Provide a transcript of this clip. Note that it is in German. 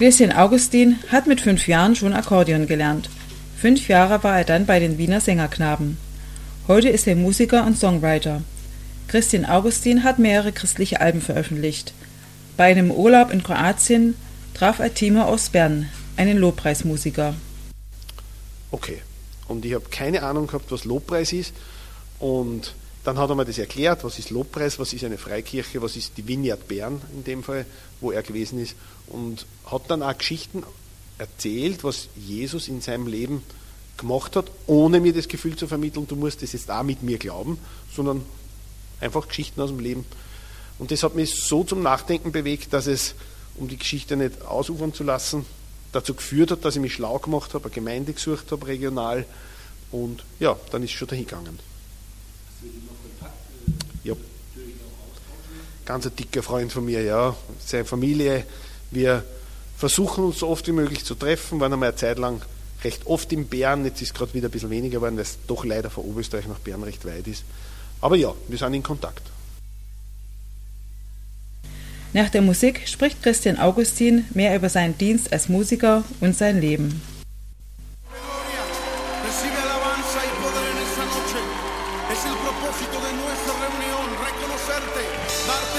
Christian Augustin hat mit 5 Jahren schon Akkordeon gelernt. 5 Jahre war er dann bei den Wiener Sängerknaben. Heute ist er Musiker und Songwriter. Christian Augustin hat mehrere christliche Alben veröffentlicht. Bei einem Urlaub in Kroatien traf er Timo aus Bern, einen Lobpreismusiker. Okay, und ich habe keine Ahnung gehabt, was Lobpreis ist. Und dann hat er mir das erklärt, was ist Lobpreis, was ist eine Freikirche, was ist die Vineyard Bern in dem Fall, wo er gewesen ist. Und hat dann auch Geschichten erzählt, was Jesus in seinem Leben gemacht hat, ohne mir das Gefühl zu vermitteln, du musst das jetzt auch mit mir glauben, sondern einfach Geschichten aus dem Leben. Und das hat mich so zum Nachdenken bewegt, dass es, um die Geschichte nicht ausufern zu lassen, dazu geführt hat, dass ich mich schlau gemacht habe, eine Gemeinde gesucht habe, regional. Und ja, dann ist es schon dahin gegangen. Ja, ganz ein dicker Freund von mir, ja. Seine Familie. Wir versuchen uns so oft wie möglich zu treffen, waren einmal eine Zeit lang recht oft in Bern, jetzt ist es gerade wieder ein bisschen weniger geworden, weil es doch leider von Oberösterreich nach Bern recht weit ist. Aber ja, wir sind in Kontakt. Nach der Musik spricht Christian Augustin mehr über seinen Dienst als Musiker und sein Leben. Recibe alabanza y poder en esta noche. Es el propósito de nuestra reunión, reconocerte, darte